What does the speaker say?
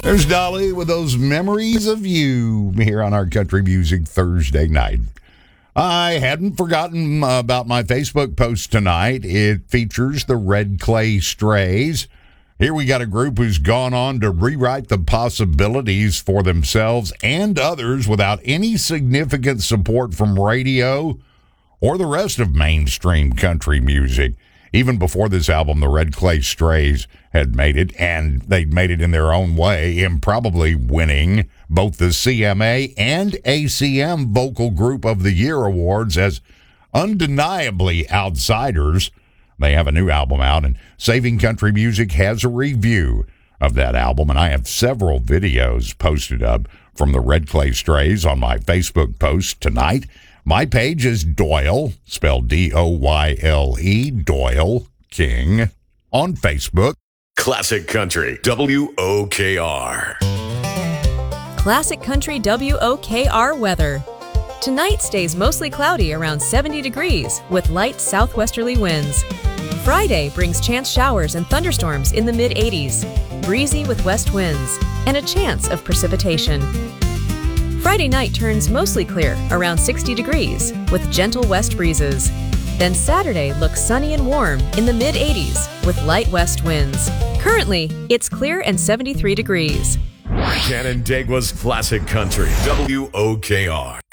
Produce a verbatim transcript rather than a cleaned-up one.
There's Dolly with those memories of you here on our Country Music Thursday night. I hadn't forgotten about my Facebook post tonight. It features the Red Clay Strays. Here we got a group who's gone on to rewrite the possibilities for themselves and others without any significant support from radio or the rest of mainstream country music. Even before this album, the Red Clay Strays had made it, and they'd made it in their own way, and probably winning both the C M A and A C M Vocal Group of the Year awards as undeniably outsiders. They have a new album out, and Saving Country Music has a review of that album, and I have several videos posted up from the Red Clay Strays on my Facebook post tonight. My page is Doyle, spelled D O Y L E, Doyle King, on Facebook. Classic Country, W O K R. Classic Country W O K R weather. Tonight stays mostly cloudy around seventy degrees with light southwesterly winds. Friday brings chance showers and thunderstorms in the mid eighties, breezy with west winds, and a chance of precipitation. Friday night turns mostly clear around sixty degrees with gentle west breezes. Then Saturday looks sunny and warm in the mid eighties with light west winds. Currently, it's clear and seventy-three degrees. Canandaigua's Classic Country, W O K R.